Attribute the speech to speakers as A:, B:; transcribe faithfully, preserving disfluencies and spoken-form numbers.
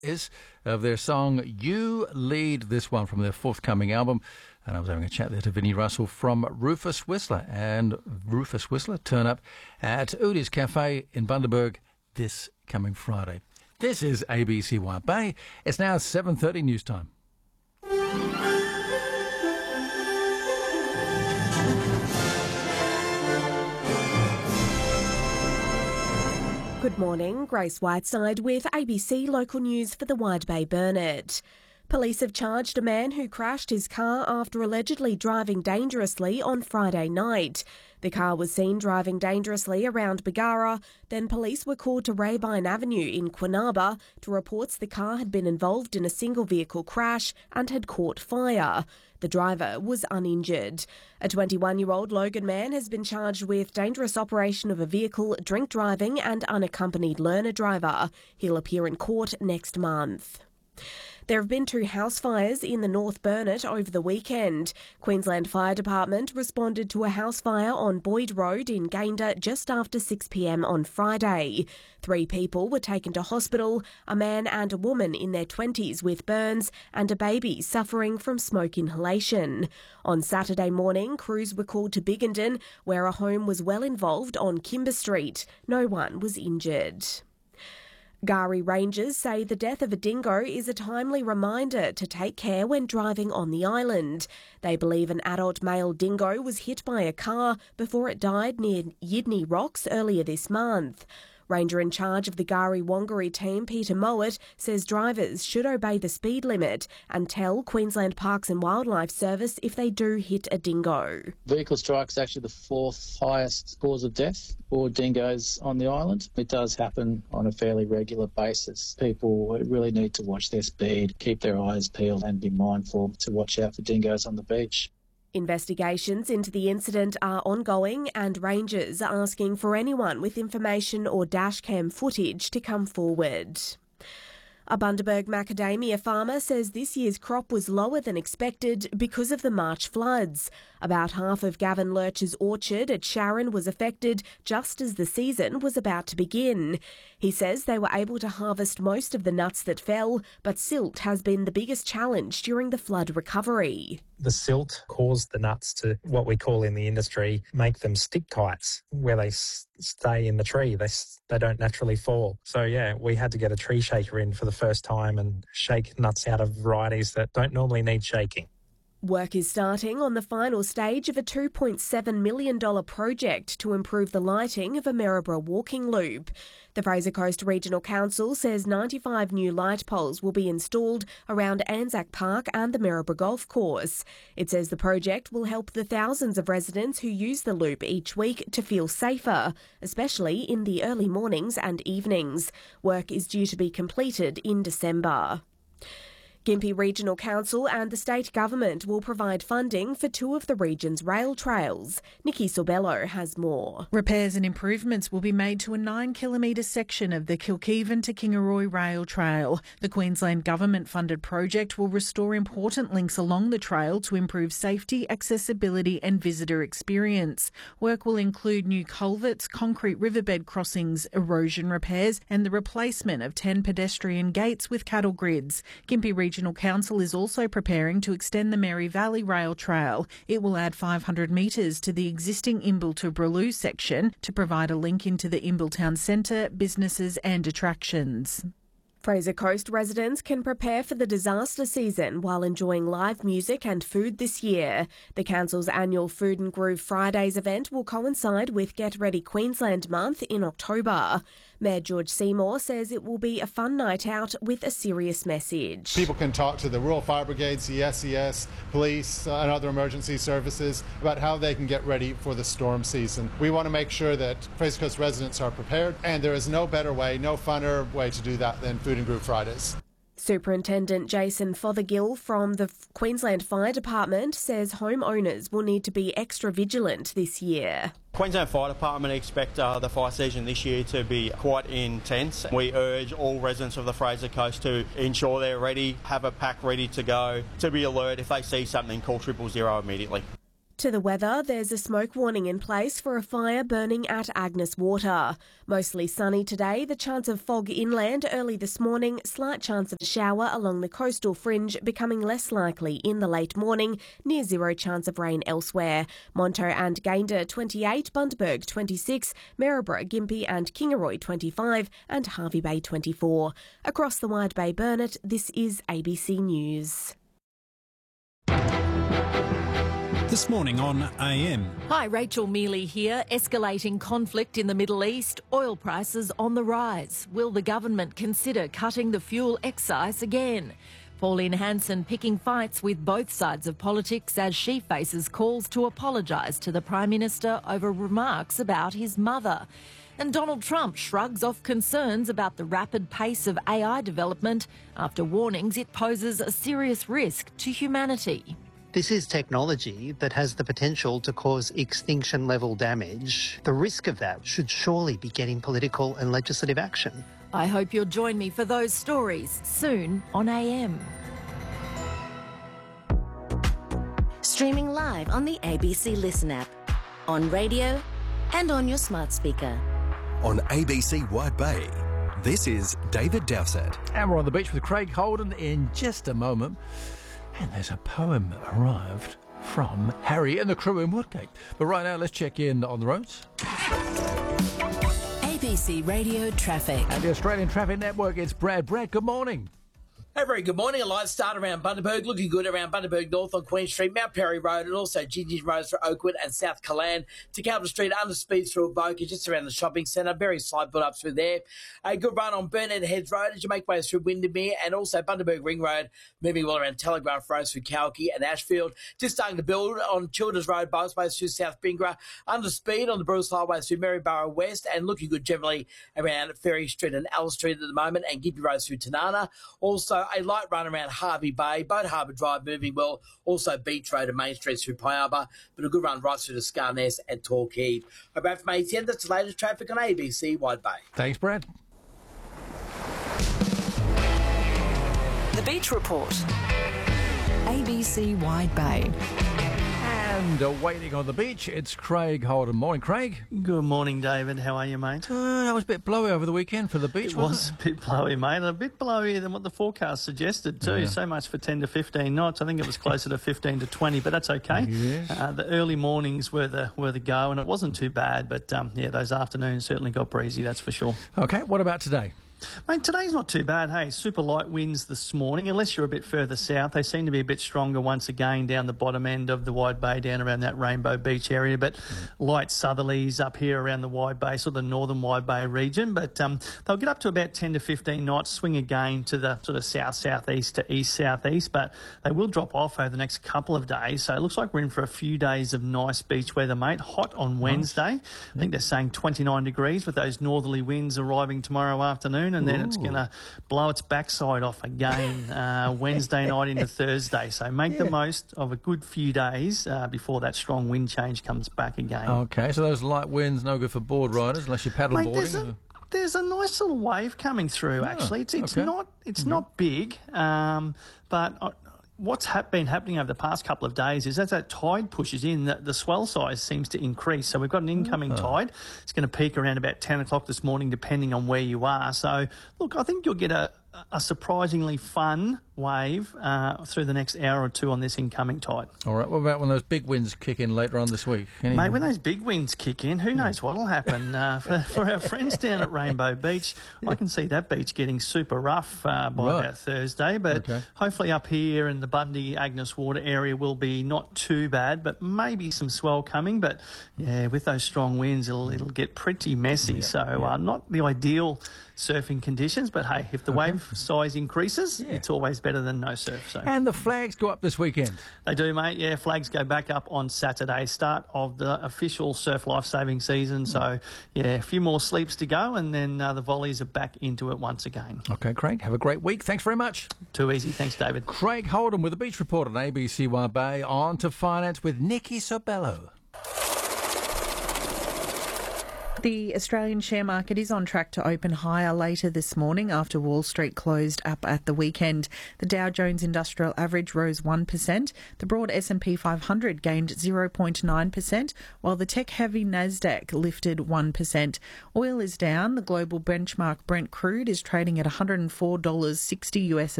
A: is of their song You Lead, this one from their forthcoming album. And I was having a chat there to Vinnie Russell from Rufus Whistler. And Rufus Whistler turn up at Udi's Cafe in Bundaberg this coming Friday. This is A B C White Bay. It's now seven thirty news time.
B: Good morning, Grace Whiteside with A B C Local News for the Wide Bay Burnett. Police have charged a man who crashed his car after allegedly driving dangerously on Friday night. The car was seen driving dangerously around Bagara, then police were called to Rabine Avenue in Quinaba to reports the car had been involved in a single vehicle crash and had caught fire. The driver was uninjured. A twenty-one-year-old Logan man has been charged with dangerous operation of a vehicle, drink driving and unaccompanied learner driver. He'll appear in court next month. There have been two house fires in the North Burnett over the weekend. Queensland Fire Department responded to a house fire on Boyd Road in Gayndah just after six p m on Friday. Three people were taken to hospital, a man and a woman in their twenties with burns and a baby suffering from smoke inhalation. On Saturday morning, crews were called to Biggenden, where a home was well involved on Kimber Street. No one was injured. Gari Rangers say the death of a dingo is a timely reminder to take care when driving on the island. They believe an adult male dingo was hit by a car before it died near Yidney Rocks earlier this month. Ranger in charge of the Gari Wangari team, Peter Mowat, says drivers should obey the speed limit and tell Queensland Parks and Wildlife Service if they do hit a dingo.
C: Vehicle strike is actually the fourth highest cause of death for dingoes on the island. It does happen on a fairly regular basis. People really need to watch their speed, keep their eyes peeled and be mindful to watch out for dingoes on the beach.
B: Investigations into the incident are ongoing and rangers are asking for anyone with information or dashcam footage to come forward. A Bundaberg macadamia farmer says this year's crop was lower than expected because of the March floods. About half of Gavin Lurch's orchard at Sharon was affected just as the season was about to begin. He says they were able to harvest most of the nuts that fell, but silt has been the biggest challenge during the flood recovery.
D: The silt caused the nuts to, what we call in the industry, make them stick kites, where they s- stay in the tree. They they don't naturally fall. So, yeah, we had to get a tree shaker in for the first time and shake nuts out of varieties that don't normally need shaking.
B: Work is starting on the final stage of a two point seven million dollars project to improve the lighting of a Maryborough walking loop. The Fraser Coast Regional Council says ninety-five new light poles will be installed around Anzac Park and the Maryborough Golf Course. It says the project will help the thousands of residents who use the loop each week to feel safer, especially in the early mornings and evenings. Work is due to be completed in December. Gympie Regional Council and the state government will provide funding for two of the region's rail trails. Nikki Sorbello has more.
E: Repairs and improvements will be made to a nine kilometre section of the Kilkivan to Kingaroy Rail Trail. The Queensland government-funded project will restore important links along the trail to improve safety, accessibility and visitor experience. Work will include new culverts, concrete riverbed crossings, erosion repairs and the replacement of ten pedestrian gates with cattle grids. Gympie Regional Council is also preparing to extend the Mary Valley Rail Trail. It will add five hundred metres to the existing Imbil to Braloo section to provide a link into the Imbil Town Centre, businesses and attractions.
B: Fraser Coast residents can prepare for the disaster season while enjoying live music and food this year. The Council's annual Food and Groove Fridays event will coincide with Get Ready Queensland Month in October. Mayor George Seymour says it will be a fun night out with a serious message.
F: People can talk to the Rural Fire Brigades, the S E S, police uh, and other emergency services about how they can get ready for the storm season. We want to make sure that Fraser Coast residents are prepared, and there is no better way, no funner way to do that than Food and Groove Fridays.
B: Superintendent Jason Fothergill from the Queensland Fire Department says homeowners will need to be extra vigilant this year.
G: Queensland Fire Department expect uh, the fire season this year to be quite intense. We urge all residents of the Fraser Coast to ensure they're ready, have a pack ready to go, to be alert. If they see something, call triple zero immediately.
B: To the weather, there's a smoke warning in place for a fire burning at Agnes Water. Mostly sunny today, the chance of fog inland early this morning, slight chance of a shower along the coastal fringe becoming less likely in the late morning, near zero chance of rain elsewhere. Monto and Gayndah twenty-eight, Bundaberg twenty-six, Maryborough, Gympie and Kingaroy twenty-five and Hervey Bay twenty-four. Across the Wide Bay Burnett, this is A B C News.
H: This morning on A M.
I: Hi, Rachel Mealy here. Escalating conflict in the Middle East, oil prices on the rise. Will the government consider cutting the fuel excise again? Pauline Hanson picking fights with both sides of politics as she faces calls to apologise to the Prime Minister over remarks about his mother. And Donald Trump shrugs off concerns about the rapid pace of A I development after warnings it poses a serious risk to humanity.
J: This is technology that has the potential to cause extinction-level damage. The risk of that should surely be getting political and legislative action.
I: I hope you'll join me for those stories soon on A M.
K: Streaming live on the A B C Listen app, on radio and on your smart speaker.
L: On A B C Wide Bay, this is David Dowsett.
A: And we're on the beach with Craig Holden in just a moment. And there's a poem arrived from Harry and the crew in Woodgate. But right now, let's check in on the roads.
K: A B C Radio Traffic.
A: And the Australian Traffic Network, it's Brad. Brad, good morning.
M: Hey, very good morning. A light start around Bundaberg, looking good around Bundaberg North on Queen Street, Mount Perry Road, and also Gingy Roads for Oakwood and South Callan to Calvin Street, under speed through Avoca, just around the shopping centre. Very slight build up through there. A good run on Burnett Heads Road as you make way through Windermere, and also Bundaberg Ring Road, moving well around Telegraph Road through Kalki and Ashfield. Just starting to build on Childers Road, both ways through South Bingra, under speed on the Bruce Highway through Maryborough West, and looking good generally around Ferry Street and Alice Street at the moment, and Gympie Road through Tanana. Also a light run around Hervey Bay, Boat Harbour Drive moving well, also Beach Road and Main Street through Piaba, but a good run right through to Scarness and Torquay. About from A T N, that's the latest traffic on A B C Wide Bay.
A: Thanks, Brad.
K: The Beach Report. A B C Wide Bay.
A: And uh, waiting on the beach, it's Craig Holden. Morning, Craig.
N: Good morning, David. How are you, mate?
A: Uh, that was a bit blowy over the weekend for the beach,
N: it
A: wasn't
N: was
A: it?
N: a bit blowy, mate. A bit blowier than what the forecast suggested, too.
A: Yeah.
N: So much for ten to fifteen knots. I think it was closer to fifteen to twenty, but that's okay.
A: Yes.
N: Uh, the early mornings were the were the go, and it wasn't too bad, but um, yeah, those afternoons certainly got breezy, that's for sure.
A: Okay, what about today?
N: Mate, today's not too bad. Hey, super light winds this morning, unless you're a bit further south. They seem to be a bit stronger once again down the bottom end of the Wide Bay, down around that Rainbow Beach area. But mm. light southerlies up here around the Wide Bay, sort of the northern Wide Bay region. But um, they'll get up to about ten to fifteen knots, swing again to the sort of south-southeast to east-southeast. But they will drop off over the next couple of days. So it looks like we're in for a few days of nice beach weather, mate. Hot on Wednesday. Nice. I think they're saying twenty-nine degrees with those northerly winds arriving tomorrow afternoon. And then Ooh. It's going to blow its backside off again uh, Wednesday night into Thursday. So make yeah. the most of a good few days uh, before that strong wind change comes back again.
A: Okay, so those light winds no good for board riders unless you're paddle
N: Mate,
A: boarding.
N: There's a, there's a nice little wave coming through. Oh, actually, it's it's okay. not it's mm-hmm. not big, um, but. Uh, What's ha- been happening over the past couple of days is as that tide pushes in, the, the swell size seems to increase. So we've got an incoming oh. tide. It's going to peak around about ten o'clock this morning, depending on where you are. So, look, I think you'll get a, a surprisingly fun wave uh, through the next hour or two on this incoming tide.
A: All right. What about when those big winds kick in later on this week? Any...
N: Mate, when those big winds kick in, who knows what will happen? Uh, for, for our friends down at Rainbow Beach, I can see that beach getting super rough uh, by right. about Thursday. But okay. hopefully up here in the Bundy Agnes Water area will be not too bad, but maybe some swell coming. But yeah, with those strong winds, it'll it'll get pretty messy. Yeah. So yeah. Uh, not the ideal surfing conditions, but hey, if the okay. wave size increases, yeah. it's always better than no surf. So.
A: And the flags go up this weekend.
N: They do, mate. Yeah, flags go back up on Saturday, start of the official surf life-saving season. So, yeah, a few more sleeps to go, and then uh, the volleys are back into it once again.
A: Okay, Craig, have a great week. Thanks very much.
N: Too easy. Thanks, David.
A: Craig Holden with the Beach Report on A B C Wide Bay. On to finance with Nikki Sobello.
E: The Australian share market is on track to open higher later this morning after Wall Street closed up at the weekend. The Dow Jones Industrial Average rose one percent. The broad S and P five hundred gained zero point nine percent, while the tech-heavy Nasdaq lifted one percent. Oil is down. The global benchmark Brent crude is trading at one hundred four dollars sixty U S